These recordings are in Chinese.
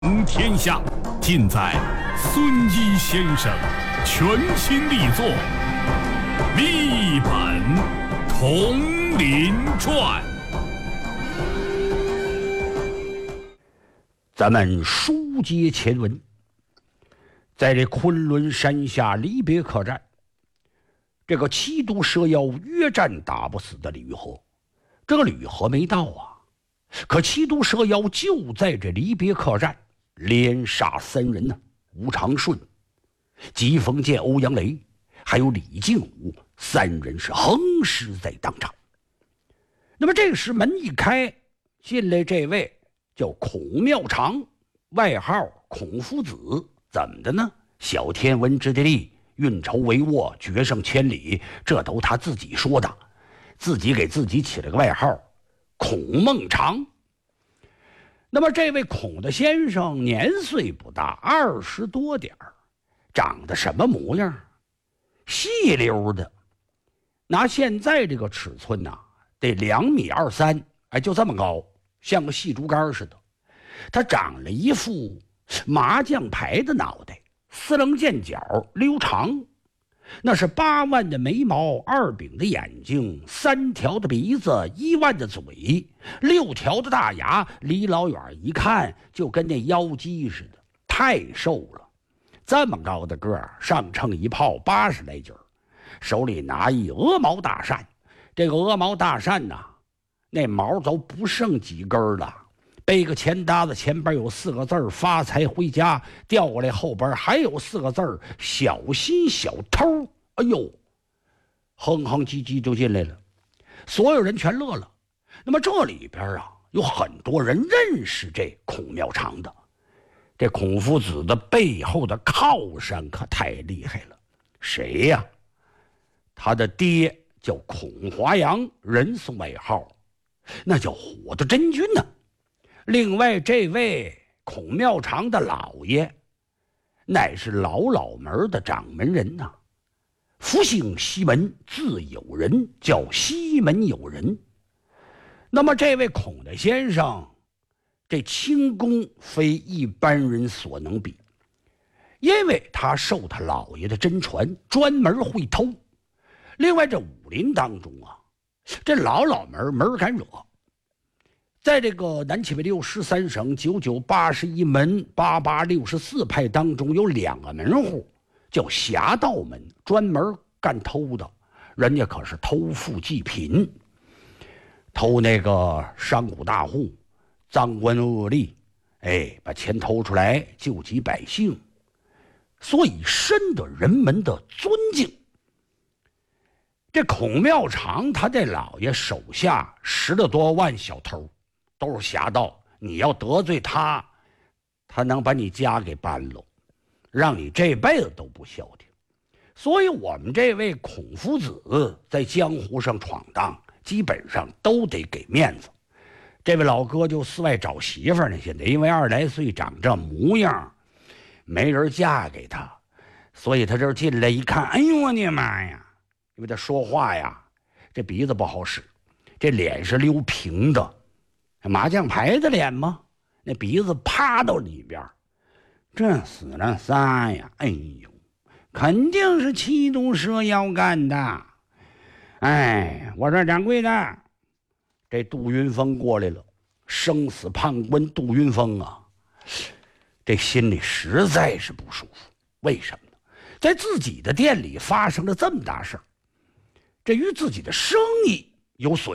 天下尽在孙一先生全新力作《一本铜林传》。 咱们书接前文，在这昆仑山下离别客栈，这个七毒蛇妖约战打不死的吕和，这个吕和没到啊，可七毒蛇妖就在这离别客栈连杀3人呢，吴长顺、吉凤剑、欧阳雷还有李靖武3人是横尸在当场。那么这时门一开，进来这位叫孔妙长，外号孔夫子。怎么的呢？小天文之地利，运筹帷幄，决胜千里，这都他自己说的，自己给自己起了个外号孔孟长。那么这位孔的先生年岁不大，20多点儿，长得什么模样？细溜的，拿现在这个尺寸呐，得2.23米，哎，就这么高，像个细竹竿似的。他长了一副麻将牌的脑袋，4棱剑角，溜长，那是8万的眉毛，2柄的眼睛，3条的鼻子，1万的嘴，6条的大牙，离老远一看就跟那妖姬似的，太瘦了。这么高的个儿，上秤一炮80来斤，手里拿一鹅毛大扇，这个鹅毛大扇呐，那毛都不剩几根了。背个钱搭子，前边有4个字发财回家，调过来后边还有4个字小心小偷。哎呦，哼哼唧唧就进来了，所有人全乐了。那么这里边啊，有很多人认识这孔妙长的。这孔夫子的背后的靠山可太厉害了，谁呀？他的爹叫孔华阳，人送外号那叫火的真君呢。另外这位孔妙长的老爷乃是老门的掌门人呐，福姓西门，字有人，叫西门有人。那么这位孔的先生，这轻功非一般人所能比，因为他受他老爷的真传，专门会偷。另外这武林当中啊，这老门敢惹。在这个南七北六13省99、81门、88、64派当中，有2个门户叫侠盗门，专门干偷的，人家可是偷富济贫，偷那个商贾大户，赃官恶吏，哎，把钱偷出来救济百姓，所以深得人们的尊敬。这孔妙长他这老爷手下10多万小偷，都是侠盗，你要得罪他，他能把你家给搬了，让你这辈子都不消停。所以我们这位孔夫子在江湖上闯荡，基本上都得给面子。这位老哥就四外找媳妇呢，现在因为20来岁长这模样，没人嫁给他，所以他这进来一看，哎呦我的妈呀！因为他说话呀，这鼻子不好使，这脸是溜平的，麻将牌的脸吗？那鼻子趴到里边，这死了仨呀！哎呦，肯定是七毒蛇妖干的。哎，我说掌柜的，这杜云峰过来了，生死判官杜云峰啊，这心里实在是不舒服。为什么呢？在自己的店里发生了这么大事儿，这与自己的生意有损。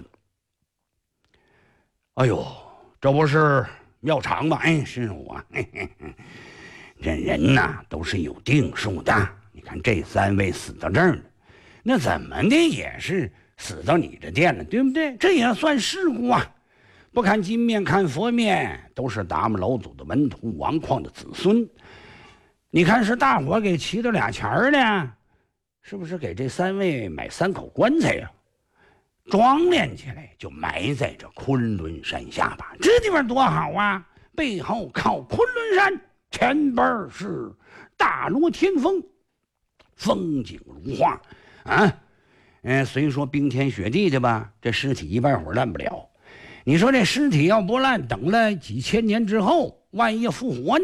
哎呦，这不是妙长吗？哎，是我。这人呐，都是有定数的。你看这3位死到这儿了，那怎么的也是死到你这店了，对不对？这也算事故啊。不看金面看佛面，都是咱们老祖的门徒，王旷的子孙。你看是大伙给齐到俩钱儿呢，是不是给这3位买3口棺材呀？装殓起来就埋在这昆仑山下吧，这地方多好啊！背后靠昆仑山，前边是大罗天峰，风景如画啊。虽说冰天雪地的吧，这尸体一般会儿烂不了。 你说这尸体要不烂，等了几千年之后，万一复活呢？